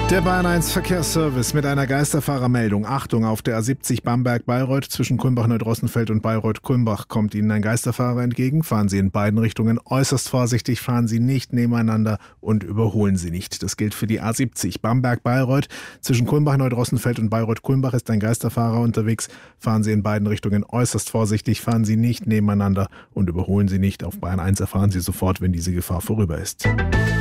Der Bayern 1 Verkehrsservice mit einer Geisterfahrermeldung. Achtung, auf der A70 Bamberg-Bayreuth zwischen Kulmbach-Neudrossenfeld und Bayreuth-Kulmbach kommt Ihnen ein Geisterfahrer entgegen. Fahren Sie in beiden Richtungen äußerst vorsichtig, fahren Sie nicht nebeneinander und überholen Sie nicht. Das gilt für die A70 Bamberg-Bayreuth. Zwischen Kulmbach-Neudrossenfeld und Bayreuth-Kulmbach ist ein Geisterfahrer unterwegs. Fahren Sie in beiden Richtungen äußerst vorsichtig, fahren Sie nicht nebeneinander und überholen Sie nicht. Auf Bayern 1 erfahren Sie sofort, wenn diese Gefahr vorüber ist.